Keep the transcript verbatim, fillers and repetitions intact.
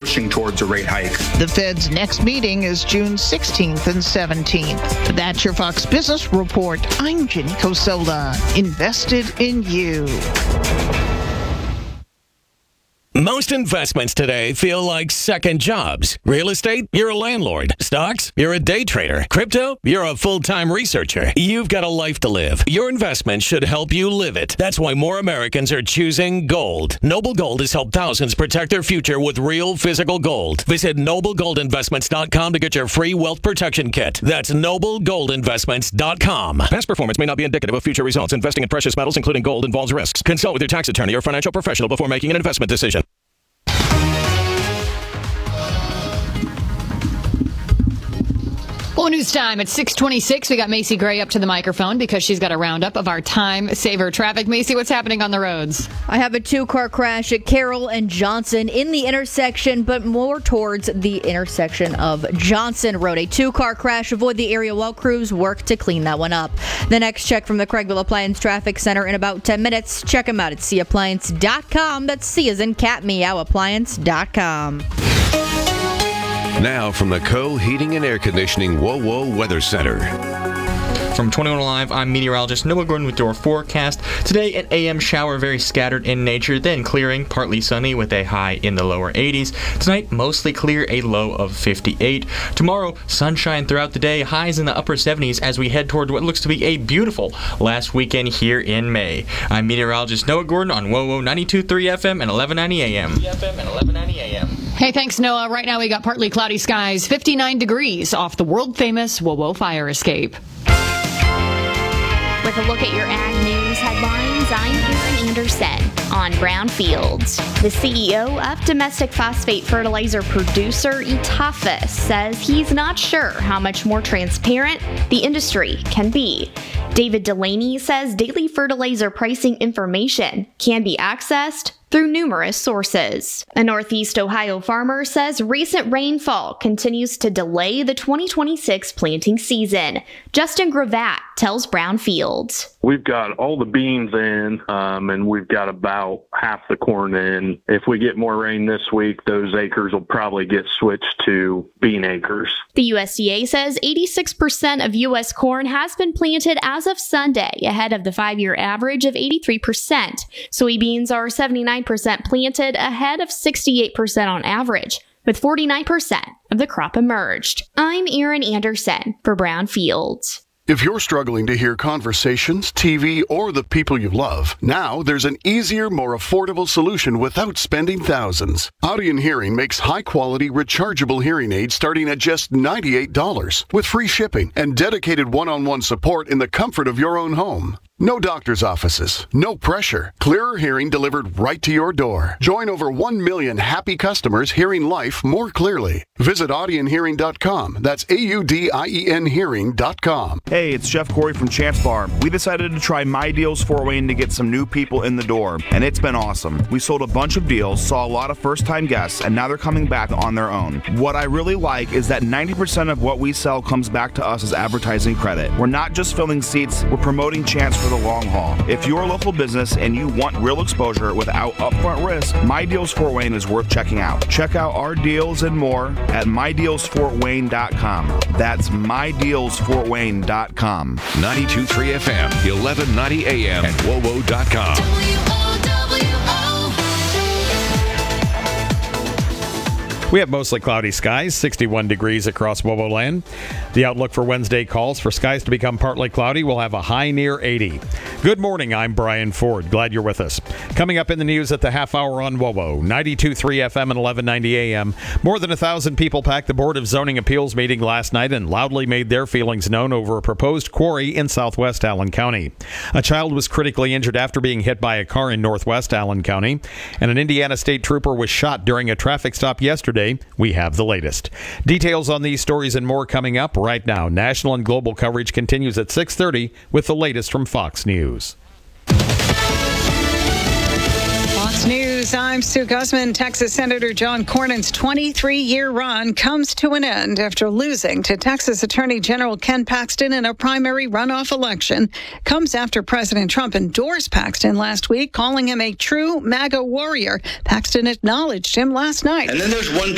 pushing towards a rate hike. The Fed's next meeting is June sixteenth and seventeenth. That's your Fox Business Report. I'm Jenny Cosola. Invested in you. Most investments today feel like second jobs. Real estate, you're a landlord. Stocks, you're a day trader. Crypto, you're a full-time researcher. You've got a life to live. Your investment should help you live it. That's why more Americans are choosing gold. Noble Gold has helped thousands protect their future with real physical gold. Visit noble gold investments dot com to get your free wealth protection kit. That's noble gold investments dot com. Past performance may not be indicative of future results. Investing in precious metals, including gold, involves risks. Consult with your tax attorney or financial professional before making an investment decision. Well, news time at six twenty-six. We got Macy Gray up to the microphone because she's got a roundup of our time saver traffic. Macy, what's happening on the roads? I have a two-car crash at Carroll and Johnson in the intersection, but more towards the intersection of Johnson Road. A two-car crash. Avoid the area while crews work to clean that one up. The next check from the Craigville Appliance Traffic Center in about ten minutes. Check them out at C appliance dot com. That's C as in cat, meow, appliance dot com. Now from the Co Heating and Air Conditioning WoWo Weather Center. From twenty-one Live, I'm meteorologist Noah Gordon with your forecast. Today, an A M shower, very scattered in nature, then clearing, partly sunny with a high in the lower eighties. Tonight, mostly clear, a low of fifty-eight. Tomorrow, sunshine throughout the day, highs in the upper seventies as we head toward what looks to be a beautiful last weekend here in May. I'm meteorologist Noah Gordon on WoWo ninety-two point three F M and eleven ninety A M. F M and eleven ninety A M. Hey, thanks, Noah. Right now we got partly cloudy skies, fifty-nine degrees off the world-famous WoWo fire escape. With a look at your ag news headlines, I'm Erin Anderson on Brownfields. The C E O of domestic phosphate fertilizer producer Itafis says he's not sure how much more transparent the industry can be. David Delaney says daily fertilizer pricing information can be accessed through numerous sources. A Northeast Ohio farmer says recent rainfall continues to delay the twenty twenty-six planting season. Justin Gravatt tells Brownfields. We've got all the beans in, um, and we've got about half the corn in. If we get more rain this week, those acres will probably get switched to bean acres. The U S D A says eighty-six percent of U S corn has been planted as of Sunday, ahead of the five-year average of eighty-three percent. Soybeans are seventy-nine percent planted, ahead of sixty-eight percent on average, with forty-nine percent of the crop emerged. I'm Erin Anderson for Brownfields. If you're struggling to hear conversations, T V, or the people you love, now there's an easier, more affordable solution without spending thousands. Audion Hearing makes high-quality, rechargeable hearing aids starting at just ninety-eight dollars, with free shipping and dedicated one-on-one support in the comfort of your own home. No doctor's offices, no pressure. Clearer hearing delivered right to your door. Join over one million happy customers hearing life more clearly. Visit audion hearing dot com. That's A U D I E N hearing dot com. Hey, it's Jeff Corey from Chance Bar. We decided to try My Deals Fort Wayne to get some new people in the door, and it's been awesome. We sold a bunch of deals, saw a lot of first-time guests, and now they're coming back on their own. What I really like is that ninety percent of what we sell comes back to us as advertising credit. We're not just filling seats, we're promoting Chance for the long haul. If you're a local business and you want real exposure without upfront risk, My Deals Fort Wayne is worth checking out. Check out our deals and more at my deals fort wayne dot com. That's my deals fort wayne dot com. ninety-two point three F M, eleven ninety A M, and wowo dot com. We have mostly cloudy skies, sixty-one degrees across WoWo land. The outlook for Wednesday calls for skies to become partly cloudy. We'll have a high near eighty. Good morning, I'm Brian Ford. Glad you're with us. Coming up in the news at the half hour on WoWo, ninety-two point three F M and eleven ninety A M. More than a thousand people packed the Board of Zoning Appeals meeting last night and loudly made their feelings known over a proposed quarry in southwest Allen County. A child was critically injured after being hit by a car in northwest Allen County, and an Indiana state trooper was shot during a traffic stop yesterday. We have the latest. Details on these stories and more coming up right now. National and global coverage continues at six thirty with the latest from Fox News. Fox News, I'm Sue Guzman. Texas Senator John Cornyn's twenty-three-year run comes to an end after losing to Texas Attorney General Ken Paxton in a primary runoff election. Comes after President Trump endorsed Paxton last week, calling him a true MAGA warrior. Paxton acknowledged him last night. And then there's one